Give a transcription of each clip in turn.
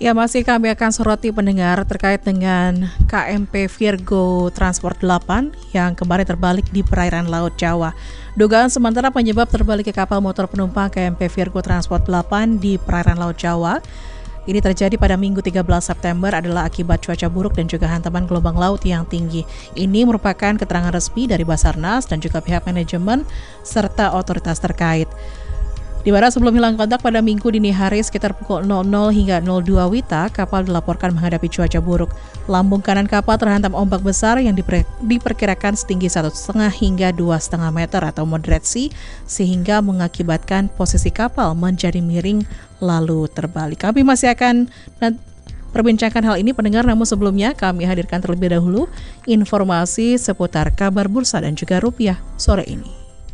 Ya, masih kami akan soroti pendengar terkait dengan KMP Virgo Transport 8 yang kemarin terbalik di perairan Laut Jawa. Dugaan sementara penyebab terbaliknya kapal motor penumpang KMP Virgo Transport 8 di perairan Laut Jawa ini terjadi pada Minggu 13 September adalah akibat cuaca buruk dan juga hantaman gelombang laut yang tinggi. Ini merupakan keterangan resmi dari Basarnas dan juga pihak manajemen serta otoritas terkait. Di mana sebelum hilang kontak pada Minggu dini hari sekitar pukul 00 hingga 02 WITA, kapal dilaporkan menghadapi cuaca buruk. Lambung kanan kapal terhantam ombak besar yang diperkirakan setinggi 1,5 hingga 2,5 meter atau moderate sea, sehingga mengakibatkan posisi kapal menjadi miring lalu terbalik. Kami masih akan perbincangkan hal ini pendengar, namun sebelumnya kami hadirkan terlebih dahulu informasi seputar kabar bursa dan juga rupiah sore ini.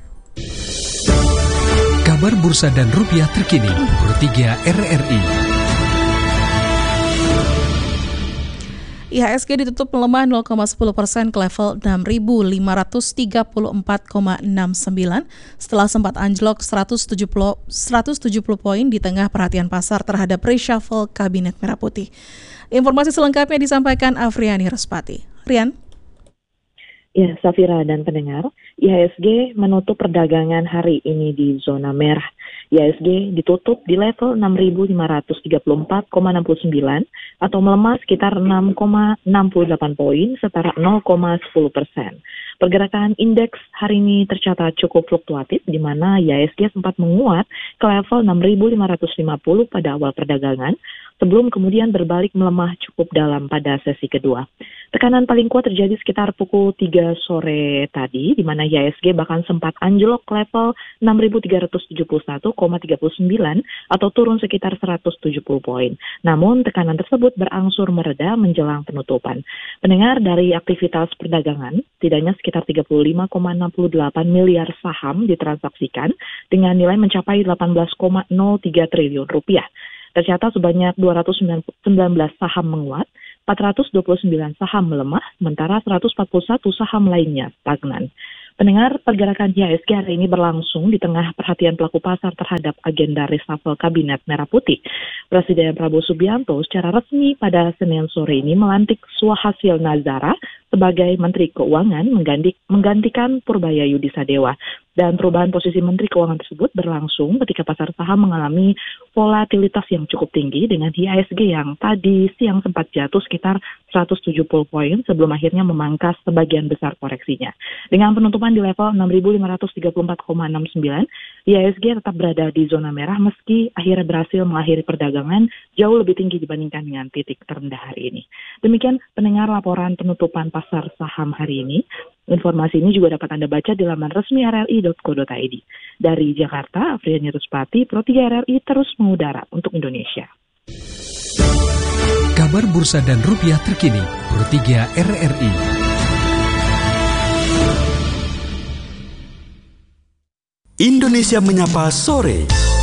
Kabar bursa dan rupiah terkini, Pro 3 RRI. IHSG ditutup melemah 0,10% ke level 6.534,69 setelah sempat anjlok 170 poin di tengah perhatian pasar terhadap reshuffle Kabinet Merah Putih. Informasi selengkapnya disampaikan Afriani Respati. Rian? Ya, Safira dan pendengar, IHSG menutup perdagangan hari ini di zona merah. IHSG ditutup di level 6.534,69 atau melemah sekitar 6,68 poin, setara 0,10%. Pergerakan indeks hari ini tercatat cukup fluktuatif, di mana IHSG sempat menguat ke level 6.550 pada awal perdagangan, sebelum kemudian berbalik melemah cukup dalam pada sesi kedua. Tekanan paling kuat terjadi sekitar pukul 3 sore tadi, di mana IHSG bahkan sempat anjlok ke level 6.371,39 atau turun sekitar 170 poin. Namun tekanan tersebut berangsur mereda menjelang penutupan. Pendengar, dari aktivitas perdagangan, setidaknya sekitar 35,68 miliar saham ditransaksikan dengan nilai mencapai 18,03 triliun rupiah. Tercatat sebanyak 219 saham menguat, 429 saham melemah, sementara 141 saham lainnya stagnan. Pendengar, pergerakan IHSG hari ini berlangsung di tengah perhatian pelaku pasar terhadap agenda reshuffle Kabinet Merah Putih. Presiden Prabowo Subianto secara resmi pada Senin sore ini melantik Suhasil Nazara sebagai Menteri Keuangan menggantikan Purbaya Yudisadewa. Dan perubahan posisi Menteri Keuangan tersebut berlangsung ketika pasar saham mengalami volatilitas yang cukup tinggi dengan IHSG yang tadi siang sempat jatuh sekitar 170 poin sebelum akhirnya memangkas sebagian besar koreksinya. Dengan penutupan di level 6.534,69, IHSG tetap berada di zona merah meski akhirnya berhasil mengakhiri perdagangan jauh lebih tinggi dibandingkan dengan titik terendah hari ini. Demikian pendengar laporan penutupan pasar saham hari ini. Informasi ini juga dapat Anda baca di laman resmi rri.co.id. Dari Jakarta, Afriani Ruspati, Pro 3 RRI terus mengudara untuk Indonesia. Kabar bursa dan rupiah terkini, Pro 3 RRI. Indonesia Menyapa Sore.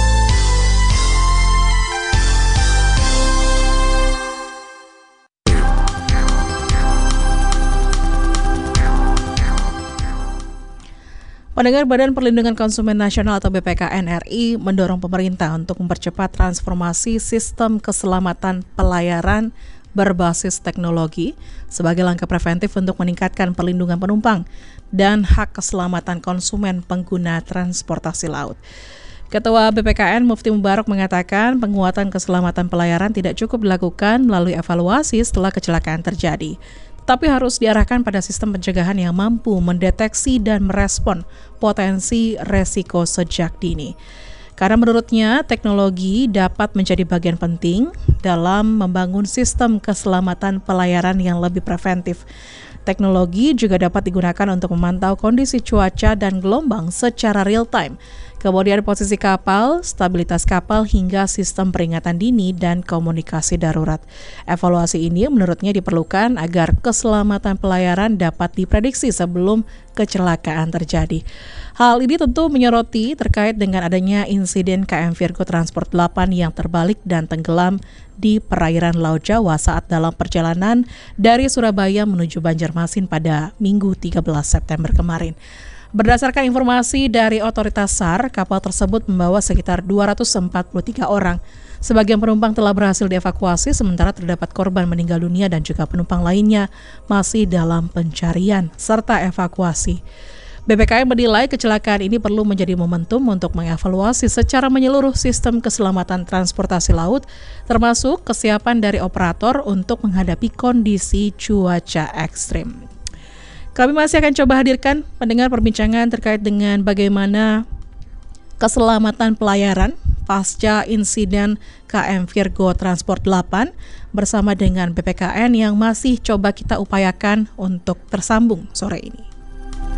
Pendengar, Badan Perlindungan Konsumen Nasional atau BPKN RI mendorong pemerintah untuk mempercepat transformasi sistem keselamatan pelayaran berbasis teknologi sebagai langkah preventif untuk meningkatkan perlindungan penumpang dan hak keselamatan konsumen pengguna transportasi laut. Ketua BPKN Mufti Mubarak mengatakan penguatan keselamatan pelayaran tidak cukup dilakukan melalui evaluasi setelah kecelakaan terjadi, tapi harus diarahkan pada sistem pencegahan yang mampu mendeteksi dan merespon potensi resiko sejak dini. Karena menurutnya teknologi dapat menjadi bagian penting dalam membangun sistem keselamatan pelayaran yang lebih preventif. Teknologi juga dapat digunakan untuk memantau kondisi cuaca dan gelombang secara real time. Kemudian posisi kapal, stabilitas kapal hingga sistem peringatan dini dan komunikasi darurat. Evaluasi ini menurutnya diperlukan agar keselamatan pelayaran dapat diprediksi sebelum kecelakaan terjadi. Hal ini tentu menyoroti terkait dengan adanya insiden KM Virgo Transport 8 yang terbalik dan tenggelam di perairan Laut Jawa saat dalam perjalanan dari Surabaya menuju Banjarmasin pada Minggu 13 September kemarin. Berdasarkan informasi dari otoritas SAR, kapal tersebut membawa sekitar 243 orang. Sebagian penumpang telah berhasil dievakuasi, sementara terdapat korban meninggal dunia dan juga penumpang lainnya masih dalam pencarian serta evakuasi. BPKN menilai kecelakaan ini perlu menjadi momentum untuk mengevaluasi secara menyeluruh sistem keselamatan transportasi laut, termasuk kesiapan dari operator untuk menghadapi kondisi cuaca ekstrim. Kami masih akan coba hadirkan pendengar perbincangan terkait dengan bagaimana keselamatan pelayaran pasca insiden KM Virgo Transport 8 bersama dengan BPKN yang masih coba kita upayakan untuk tersambung sore ini.